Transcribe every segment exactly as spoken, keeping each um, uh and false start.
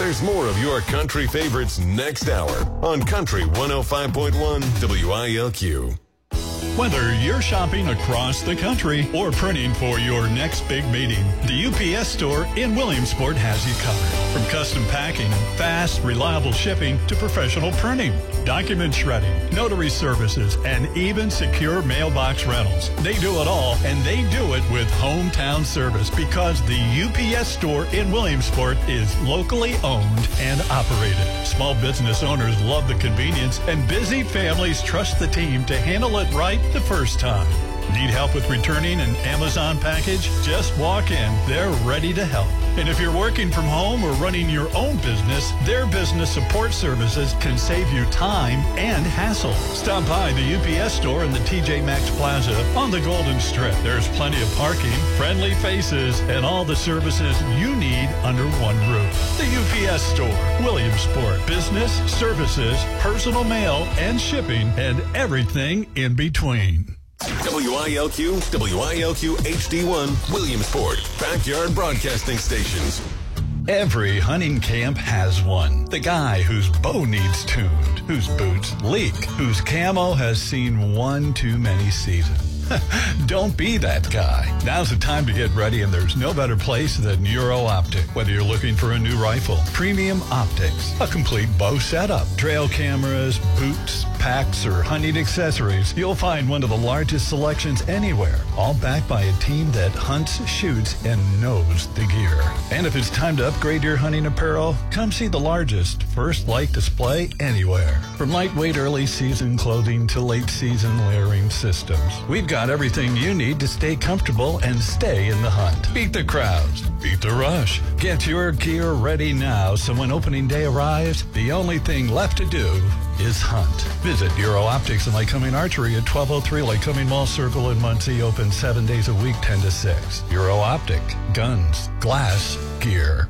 There's more of your country favorites next hour on Country one oh five point one W I L Q. Whether you're shopping across the country or printing for your next big meeting, the U P S store in Williamsport has you covered. From custom packing and fast, reliable shipping to professional printing, document shredding, notary services, and even secure mailbox rentals. They do it all, and they do it with hometown service because the U P S store in Williamsport is locally owned and operated. Small business owners love the convenience, and busy families trust the team to handle it right the first time. Need help with returning an Amazon package? Just walk in. They're ready to help. And if you're working from home or running your own business, their business support services can save you time and hassle. Stop by the U P S store in the T J Maxx Plaza on the Golden Strip. There's plenty of parking, friendly faces, and all the services you need under one roof. The U P S store, Williamsport. Business, services, personal mail, and shipping, and everything in between. W I L Q, W I L Q H D one, Williamsport, backyard broadcasting stations. Every hunting camp has one. The guy whose bow needs tuned, whose boots leak, whose camo has seen one too many seasons. Don't be that guy. Now's the time to get ready, and there's no better place than Euro Optic. Whether you're looking for a new rifle, premium optics, a complete bow setup, trail cameras, boots, packs, or hunting accessories, you'll find one of the largest selections anywhere, all backed by a team that hunts, shoots, and knows the gear. And if it's time to upgrade your hunting apparel, come see the largest First Light display anywhere. From lightweight early season clothing to late season layering systems, we've got everything you need to stay comfortable and stay in the hunt. Beat the crowds, beat the rush. Get your gear ready now, so when opening day arrives, the only thing left to do is hunt. Visit Euro Optics and Lycoming Archery at twelve oh three Lycoming Mall Circle in Muncie, open seven days a week, ten to six. Euro Optic, guns, glass, gear.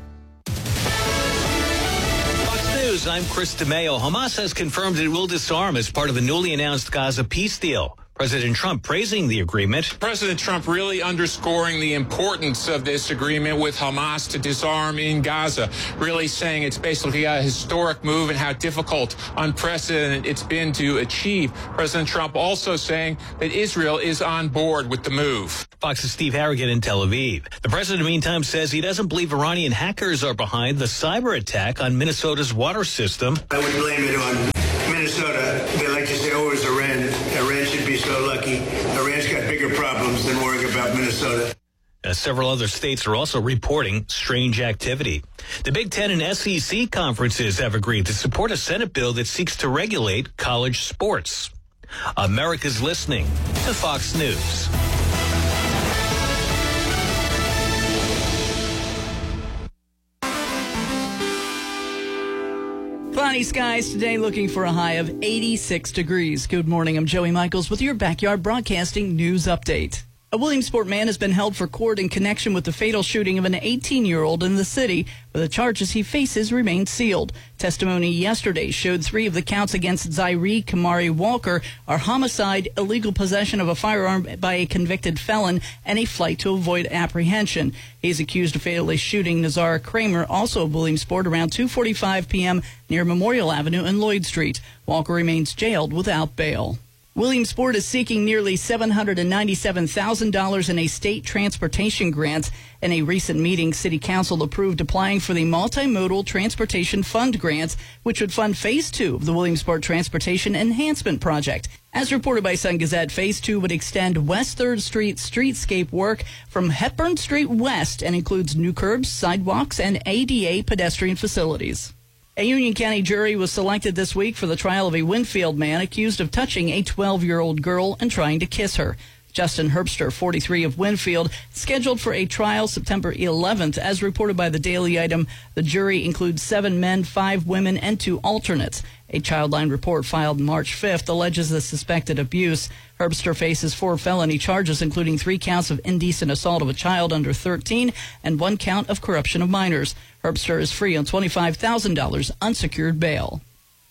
Fox News, I'm Chris DeMeo. Hamas has confirmed it will disarm as part of the newly announced Gaza peace deal. President Trump praising the agreement. President Trump really underscoring the importance of this agreement with Hamas to disarm in Gaza, really saying it's basically a historic move and how difficult, unprecedented it's been to achieve. President Trump also saying that Israel is on board with the move. Fox's Steve Harrigan in Tel Aviv. The president, meantime, says he doesn't believe Iranian hackers are behind the cyber attack on Minnesota's water system. I would blame it on Minnesota. They like to say, oh, it's Iran. Iran should be so lucky. Iran's got bigger problems than worrying about Minnesota. Uh, several other states are also reporting strange activity. The Big Ten and S E C conferences have agreed to support a Senate bill that seeks to regulate college sports. America's listening to Fox News. Cloudy skies today, looking for a high of eighty-six degrees. Good morning, I'm Joey Michaels with your Backyard Broadcasting News Update. A Williamsport man has been held for court in connection with the fatal shooting of an eighteen-year-old in the city, but the charges he faces remain sealed. Testimony yesterday showed three of the counts against Zaire Kamari Walker are homicide, illegal possession of a firearm by a convicted felon, and a flight to avoid apprehension. He is accused of fatally shooting Nazara Kramer, also of Williamsport, around two forty-five p.m. near Memorial Avenue and Lloyd Street. Walker remains jailed without bail. Williamsport is seeking nearly seven hundred ninety-seven thousand dollars in a state transportation grant. In a recent meeting, City Council approved applying for the Multimodal Transportation Fund grant, which would fund Phase two of the Williamsport Transportation Enhancement Project. As reported by Sun Gazette, Phase two would extend West third Street streetscape work from Hepburn Street west and includes new curbs, sidewalks, and A D A pedestrian facilities. A Union County jury was selected this week for the trial of a Winfield man accused of touching a twelve-year-old girl and trying to kiss her. Justin Herbster, forty-three, of Winfield, scheduled for a trial September eleventh. As reported by the Daily Item, the jury includes seven men, five women, and two alternates. A Childline report filed March fifth alleges the suspected abuse. Herbster faces four felony charges, including three counts of indecent assault of a child under thirteen and one count of corruption of minors. Herbster is free on twenty-five thousand dollars unsecured bail.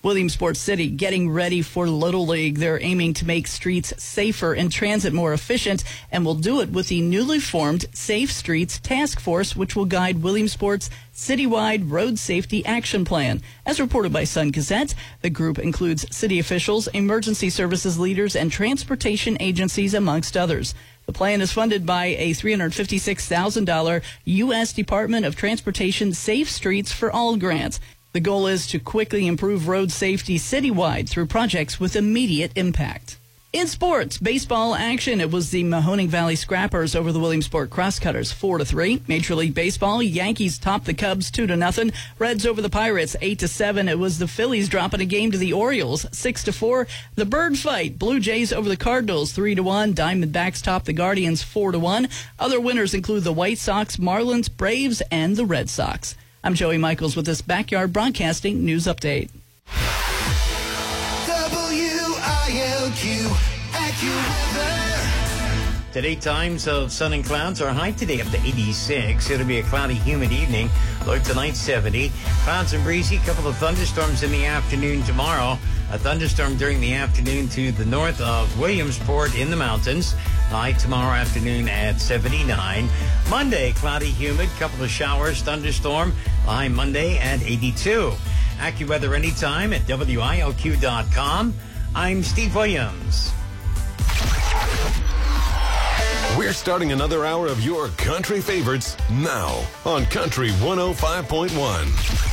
Williamsport City getting ready for Little League. They're aiming to make streets safer and transit more efficient, and will do it with the newly formed Safe Streets Task Force, which will guide Williamsport's citywide road safety action plan. As reported by Sun Gazette, the group includes city officials, emergency services leaders, and transportation agencies, amongst others. The plan is funded by a three hundred fifty-six thousand dollars U S Department of Transportation Safe Streets for All grant. The goal is to quickly improve road safety citywide through projects with immediate impact. In sports, baseball action. It was the Mahoning Valley Scrappers over the Williamsport Crosscutters, four to three. Major League Baseball, Yankees topped the Cubs two to nothing. Reds over the Pirates, eight to seven. It was the Phillies dropping a game to the Orioles, six to four. The Bird Fight, Blue Jays over the Cardinals, three to one. Diamondbacks topped the Guardians, four to one. Other winners include the White Sox, Marlins, Braves, and the Red Sox. I'm Joey Michaels with this Backyard Broadcasting News Update. W I L Q AccuWeather. Today, times of sun and clouds. Our high today up to eighty-six. It'll be a cloudy, humid evening. Low tonight, seventy. Clouds and breezy. A couple of thunderstorms in the afternoon tomorrow. A thunderstorm during the afternoon to the north of Williamsport in the mountains. High tomorrow afternoon at seventy-nine. Monday, cloudy, humid. Couple of showers, thunderstorm. High Monday at eighty-two. AccuWeather anytime at W I L Q dot com. I'm Steve Williams. We're starting another hour of your country favorites now on Country one oh five point one.